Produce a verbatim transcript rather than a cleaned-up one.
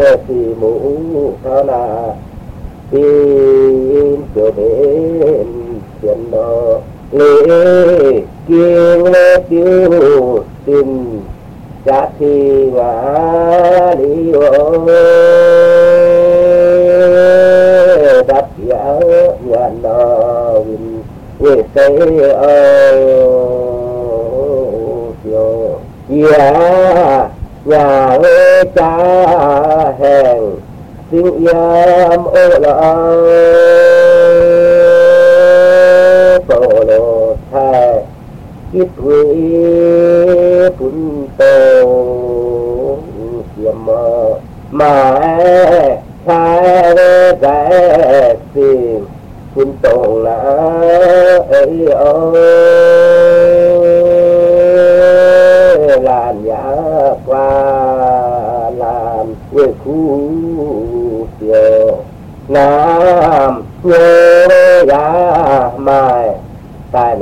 thì mũ thao là tin chiều bên tiền đó lễ kiêng lễ tiêu tin giá thì ngã đi ô đắp giá ngàn đó vinh về xây ô chiều giá nhà ơi cha hèn xin yam ô la phổ lộ thai ít quý phun tô kiềm mơ mà thai rẽ xin phun tô là ấy ơi làn giá qua làm người khu chiều nam nhớ giá mai tại